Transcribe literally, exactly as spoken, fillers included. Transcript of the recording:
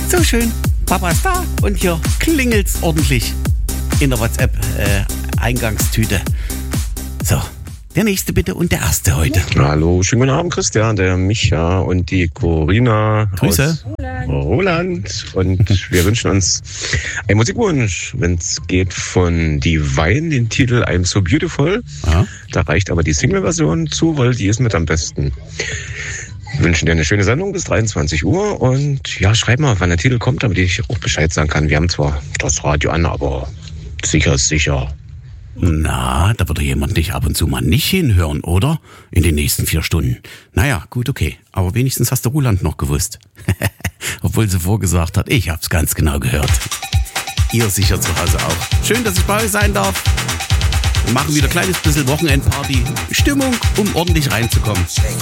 So schön. Papa ist da und hier klingelt's ordentlich in der WhatsApp-Eingangstüte. So, der nächste bitte und der erste heute. Hallo, schönen guten Abend, Christian, der Micha und die Corinna Grüße. aus Roland. Und wir wünschen uns einen Musikwunsch, wenn es geht, von Divine, den Titel I'm So Beautiful. Aha. Da reicht aber die Single-Version zu, weil die ist mit am besten. Wir wünschen dir eine schöne Sendung bis dreiundzwanzig Uhr und ja, schreib mal, wann der Titel kommt, damit ich auch Bescheid sagen kann. Wir haben zwar das Radio an, aber sicher ist sicher. Na, da würde jemand nicht ab und zu mal nicht hinhören, oder? In den nächsten vier Stunden. Naja, gut, okay. Aber wenigstens hast du Roland noch gewusst. Obwohl sie vorgesagt hat, ich hab's ganz genau gehört. Ihr sicher zu Hause auch. Schön, dass ich bei euch sein darf. Wir machen wieder ein kleines bisschen Wochenendparty. Stimmung, um ordentlich reinzukommen.